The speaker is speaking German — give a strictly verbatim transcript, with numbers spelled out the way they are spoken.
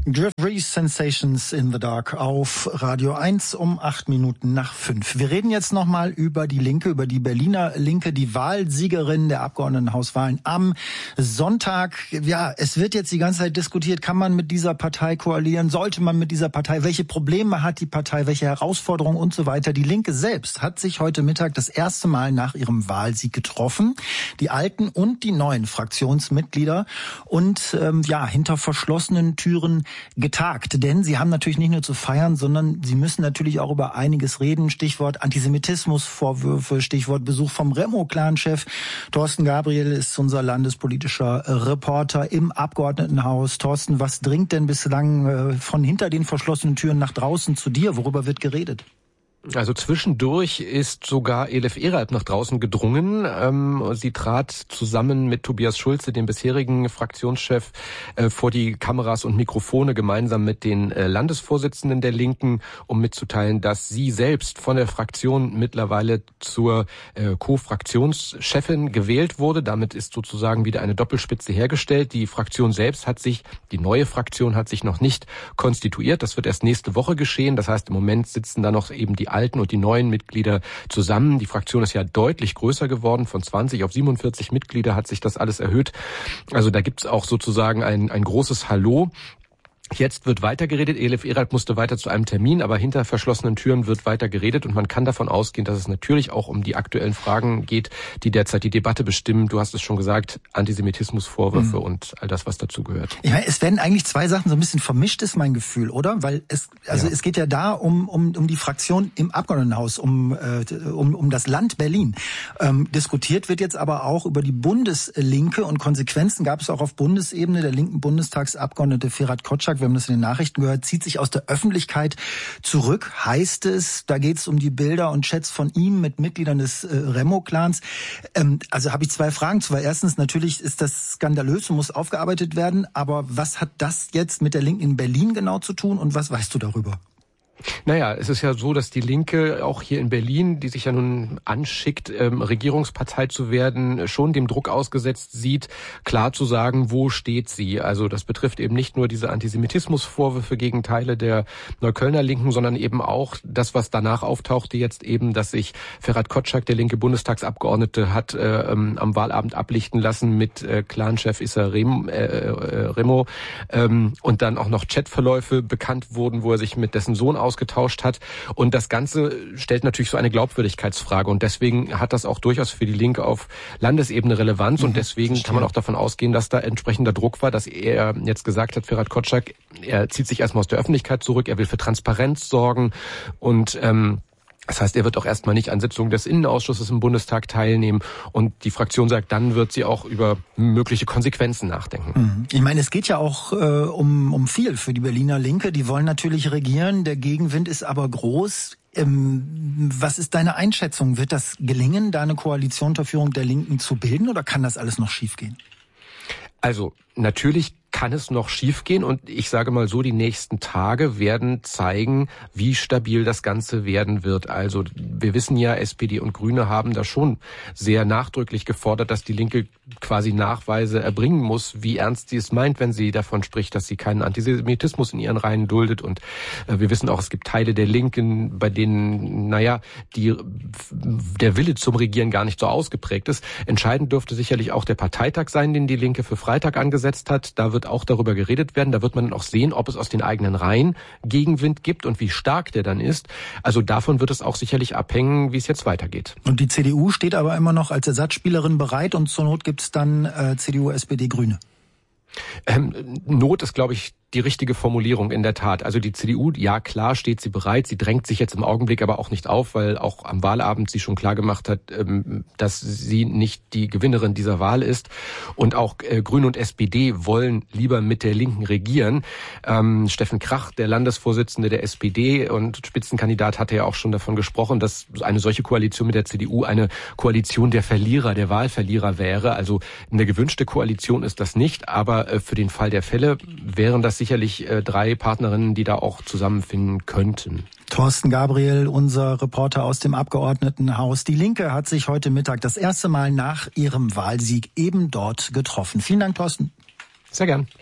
Jeffrey's Sensations in the Dark auf Radio eins um acht Minuten nach fünf. Wir reden jetzt nochmal über die Linke, über die Berliner Linke, die Wahlsiegerin der Abgeordnetenhauswahlen am Sonntag. Ja, es wird jetzt die ganze Zeit diskutiert, kann man mit dieser Partei koalieren, sollte man mit dieser Partei, welche Probleme hat die Partei, welche Herausforderungen und so weiter. Die Linke selbst hat sich heute Mittag das erste Mal nach ihrem Wahlsieg getroffen. Die alten und die neuen Fraktionsmitglieder und ähm, ja, hinter verschlossenen Türen getagt, denn sie haben natürlich nicht nur zu feiern, sondern sie müssen natürlich auch über einiges reden. Stichwort Antisemitismusvorwürfe, Stichwort Besuch vom Remo-Clan-Chef. Thorsten Gabriel ist unser landespolitischer Reporter im Abgeordnetenhaus. Thorsten, was dringt denn bislang von hinter den verschlossenen Türen nach draußen zu dir? Worüber wird geredet? Also zwischendurch ist sogar Elif Eralp nach draußen gedrungen. Ähm, sie trat zusammen mit Tobias Schulze, dem bisherigen Fraktionschef, äh, vor die Kameras und Mikrofone gemeinsam mit den äh, Landesvorsitzenden der Linken, um mitzuteilen, dass sie selbst von der Fraktion mittlerweile zur äh, Co-Fraktionschefin gewählt wurde. Damit ist sozusagen wieder eine Doppelspitze hergestellt. Die Fraktion selbst hat sich, die neue Fraktion hat sich noch nicht konstituiert. Das wird erst nächste Woche geschehen. Das heißt, im Moment sitzen da noch eben die alten und die neuen Mitglieder zusammen. Die Fraktion ist ja deutlich größer geworden. Von zwanzig auf siebenundvierzig Mitglieder hat sich das alles erhöht. Also da gibt's auch sozusagen ein, ein großes Hallo. Jetzt wird weiter geredet. Elif Eralp musste weiter zu einem Termin, aber hinter verschlossenen Türen wird weiter geredet und man kann davon ausgehen, dass es natürlich auch um die aktuellen Fragen geht, die derzeit die Debatte bestimmen. Du hast es schon gesagt, Antisemitismusvorwürfe mhm. und all das, was dazu gehört. Ja, es werden eigentlich zwei Sachen so ein bisschen vermischt, ist mein Gefühl, oder? Weil es, also ja. es geht ja da um um um die Fraktion im Abgeordnetenhaus, um äh, um um das Land Berlin. Ähm, diskutiert wird jetzt aber auch über die Bundeslinke und Konsequenzen gab es auch auf Bundesebene. Der linken Bundestagsabgeordnete Ferhat Kotschak, wir haben das in den Nachrichten gehört, zieht sich aus der Öffentlichkeit zurück, heißt es. Da geht es um die Bilder und Chats von ihm mit Mitgliedern des äh, Remo-Clans. Ähm, also habe ich zwei Fragen zu. Weil erstens, natürlich ist das skandalös und muss aufgearbeitet werden. Aber was hat das jetzt mit der Linken in Berlin genau zu tun und was weißt du darüber? Naja, es ist ja so, dass die Linke auch hier in Berlin, die sich ja nun anschickt, ähm, Regierungspartei zu werden, schon dem Druck ausgesetzt sieht, klar zu sagen, wo steht sie. Also das betrifft eben nicht nur diese Antisemitismusvorwürfe gegen Teile der Neuköllner Linken, sondern eben auch das, was danach auftauchte jetzt eben, dass sich Ferhat Kotschak, der linke Bundestagsabgeordnete, hat äh, ähm, am Wahlabend ablichten lassen mit äh, Clanchef Issa Rem, äh, äh, Remo ähm, und dann auch noch Chatverläufe bekannt wurden, wo er sich mit dessen Sohn ausgetauscht hat. Und das Ganze stellt natürlich so eine Glaubwürdigkeitsfrage. Und deswegen hat das auch durchaus für die Linke auf Landesebene Relevanz. Mhm, und deswegen verstehe. Kann man auch davon ausgehen, dass da entsprechender Druck war, dass er jetzt gesagt hat, Ferhat Kotschak, er zieht sich erstmal aus der Öffentlichkeit zurück, er will für Transparenz sorgen und ähm, das heißt, er wird auch erstmal nicht an Sitzungen des Innenausschusses im Bundestag teilnehmen und die Fraktion sagt, dann wird sie auch über mögliche Konsequenzen nachdenken. Ich meine, es geht ja auch äh, um, um viel für die Berliner Linke. Die wollen natürlich regieren, der Gegenwind ist aber groß. Ähm, was ist deine Einschätzung? Wird das gelingen, da eine Koalition unter Führung der Linken zu bilden oder kann das alles noch schiefgehen? Also natürlich kann es noch schiefgehen und ich sage mal so, die nächsten Tage werden zeigen, wie stabil das Ganze werden wird. Also wir wissen ja, S P D und Grüne haben da schon sehr nachdrücklich gefordert, dass die Linke quasi Nachweise erbringen muss, wie ernst sie es meint, wenn sie davon spricht, dass sie keinen Antisemitismus in ihren Reihen duldet. Und äh, wir wissen auch, es gibt Teile der Linken, bei denen, naja, die, der Wille zum Regieren gar nicht so ausgeprägt ist. Entscheidend dürfte sicherlich auch der Parteitag sein, den die Linke für Freitag angesetzt hat. Da wird auch darüber geredet werden. Da wird man dann auch sehen, ob es aus den eigenen Reihen Gegenwind gibt und wie stark der dann ist. Also davon wird es auch sicherlich abhängen, wie es jetzt weitergeht. Und die C D U steht aber immer noch als Ersatzspielerin bereit und zur Not gibt es dann äh, C D U, S P D, Grüne. Ähm, Not ist, glaube ich, die richtige Formulierung in der Tat. Also die C D U, ja klar steht sie bereit, sie drängt sich jetzt im Augenblick aber auch nicht auf, weil auch am Wahlabend sie schon klar gemacht hat, dass sie nicht die Gewinnerin dieser Wahl ist. Und auch Grüne und S P D wollen lieber mit der Linken regieren. Ähm, Steffen Krach, der Landesvorsitzende der S P D und Spitzenkandidat, hatte ja auch schon davon gesprochen, dass eine solche Koalition mit der C D U eine Koalition der Verlierer, der Wahlverlierer wäre. Also eine gewünschte Koalition ist das nicht, aber für den Fall der Fälle wären das sicherlich äh, drei Partnerinnen, die da auch zusammenfinden könnten. Thorsten Gabriel, unser Reporter aus dem Abgeordnetenhaus. Die Linke hat sich heute Mittag das erste Mal nach ihrem Wahlsieg eben dort getroffen. Vielen Dank, Thorsten. Sehr gern.